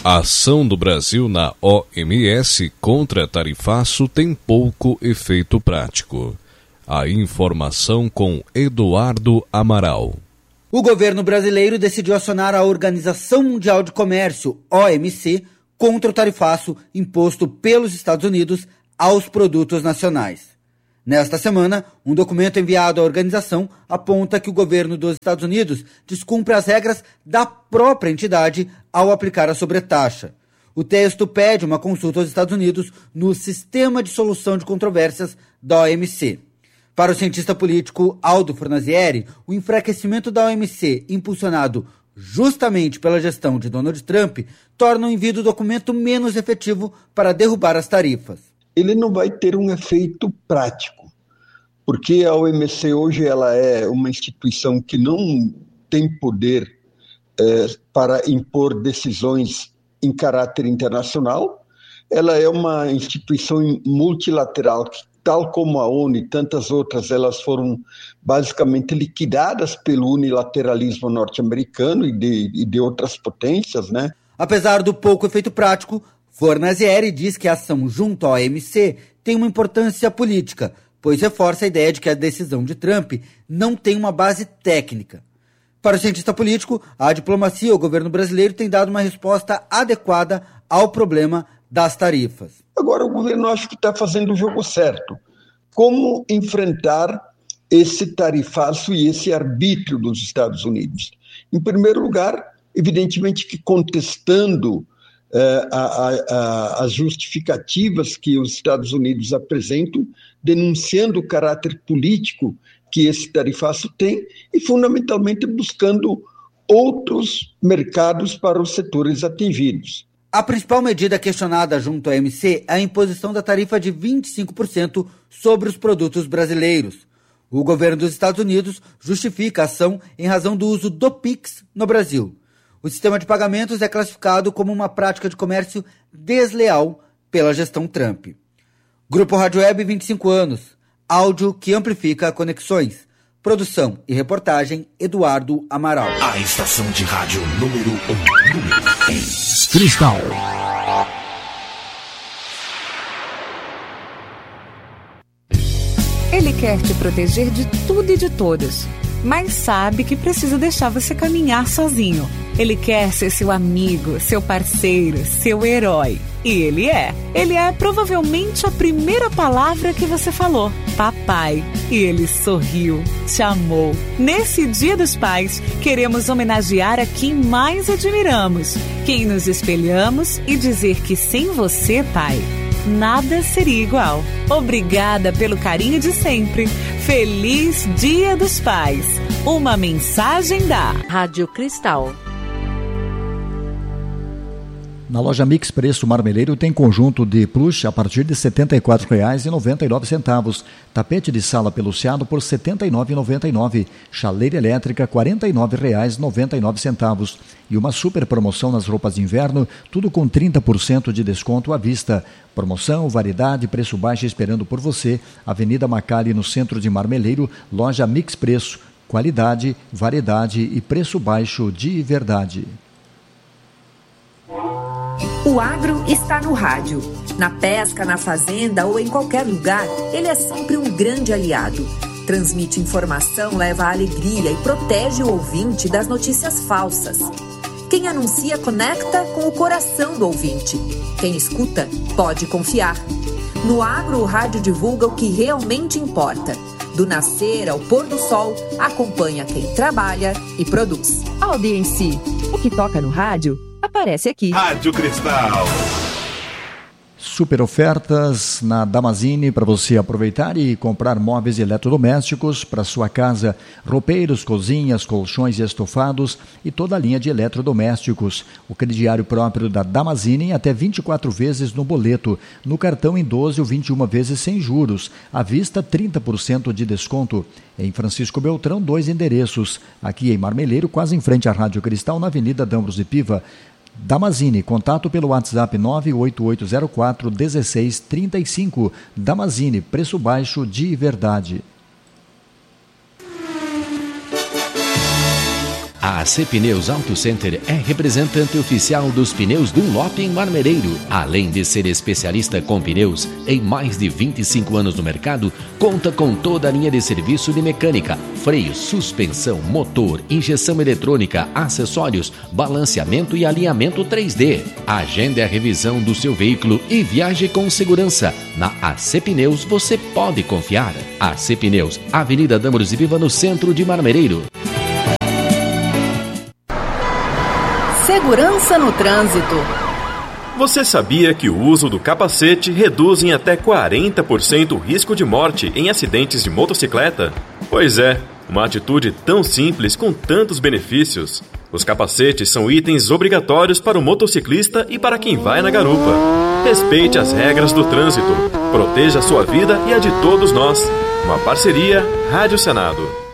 A ação do Brasil na OMS contra tarifaço tem pouco efeito prático. A informação com Eduardo Amaral. O governo brasileiro decidiu acionar a Organização Mundial de Comércio, OMC, contra o tarifaço imposto pelos Estados Unidos aos produtos nacionais. Nesta semana, um documento enviado à organização aponta que o governo dos Estados Unidos descumpre as regras da própria entidade ao aplicar a sobretaxa. O texto pede uma consulta aos Estados Unidos no Sistema de Solução de Controvérsias da OMC. Para o cientista político Aldo Fornazieri, o enfraquecimento da OMC, impulsionado justamente pela gestão de Donald Trump, torna o envio do documento menos efetivo para derrubar as tarifas. Ele não vai ter um efeito prático, porque a OMC hoje ela é uma instituição que não tem poder para impor decisões em caráter internacional. Ela é uma instituição multilateral que, tal como a ONU e tantas outras, elas foram basicamente liquidadas pelo unilateralismo norte-americano e de outras potências, né? Apesar do pouco efeito prático, Fornazieri diz que a ação junto à OMC tem uma importância política, pois reforça a ideia de que a decisão de Trump não tem uma base técnica. Para o cientista político, a diplomacia e o governo brasileiro têm dado uma resposta adequada ao problema das tarifas. Agora o governo acho que está fazendo o jogo certo. Como enfrentar esse tarifaço e esse arbítrio dos Estados Unidos? Em primeiro lugar, evidentemente que contestando as justificativas que os Estados Unidos apresentam, denunciando o caráter político que esse tarifaço tem e, fundamentalmente, buscando outros mercados para os setores atingidos. A principal medida questionada junto à OMC é a imposição da tarifa de 25% sobre os produtos brasileiros. O governo dos Estados Unidos justifica a ação em razão do uso do Pix no Brasil. O sistema de pagamentos é classificado como uma prática de comércio desleal pela gestão Trump. Grupo Rádio Web, 25 anos. Áudio que amplifica conexões. Produção e reportagem, Eduardo Amaral. A estação de rádio número 1. Cristal. Ele quer te proteger de tudo e de todos, mas sabe que precisa deixar você caminhar sozinho. Ele quer ser seu amigo, seu parceiro, seu herói. E ele é. Ele é provavelmente a primeira palavra que você falou, papai. E ele sorriu, te amou. Nesse Dia dos Pais, queremos homenagear a quem mais admiramos, quem nos espelhamos e dizer que sem você, pai, nada seria igual. Obrigada pelo carinho de sempre. Feliz Dia dos Pais. Uma mensagem da Rádio Cristal. Na loja Mix Preço Marmeleiro tem conjunto de plush a partir de R$ 74,99. Tapete de sala peluciado por R$ 79,99. Chaleira elétrica R$ 49,99. E uma super promoção nas roupas de inverno, tudo com 30% de desconto à vista. Promoção, variedade, preço baixo esperando por você. Avenida Macali, no centro de Marmeleiro, loja Mix Preço. Qualidade, variedade e preço baixo de verdade. O agro está no rádio. Na pesca, na fazenda ou em qualquer lugar, ele é sempre um grande aliado. Transmite informação, leva alegria e protege o ouvinte das notícias falsas. Quem anuncia conecta com o coração do ouvinte. Quem escuta pode confiar. No agro, o rádio divulga o que realmente importa. Do nascer ao pôr do sol, acompanha quem trabalha e produz. Audiência. O que toca no rádio aparece aqui. Rádio Cristal. Super ofertas na Damazini para você aproveitar e comprar móveis e eletrodomésticos para sua casa, roupeiros, cozinhas, colchões e estofados e toda a linha de eletrodomésticos. O crediário próprio da Damazini em até 24 vezes no boleto, no cartão em 12 ou 21 vezes sem juros, à vista 30% de desconto. Em Francisco Beltrão, 2 endereços, aqui em Marmeleiro, quase em frente à Rádio Cristal, na Avenida D'Ambros de Piva. Damazini, contato pelo WhatsApp 98804-1635. Damazini, preço baixo de verdade. A AC Pneus Auto Center é representante oficial dos pneus Dunlop em Marmereiro. Além de ser especialista com pneus, em mais de 25 anos no mercado, conta com toda a linha de serviço de mecânica, freio, suspensão, motor, injeção eletrônica, acessórios, balanceamento e alinhamento 3D. Agende a revisão do seu veículo e viaje com segurança. Na AC Pneus você pode confiar. AC Pneus, Avenida Dâmaros e Viva, no centro de Marmereiro. Segurança no trânsito. Você sabia que o uso do capacete reduz em até 40% o risco de morte em acidentes de motocicleta? Pois é, uma atitude tão simples com tantos benefícios. Os capacetes são itens obrigatórios para o motociclista e para quem vai na garupa. Respeite as regras do trânsito. Proteja a sua vida e a de todos nós. Uma parceria Rádio Senado.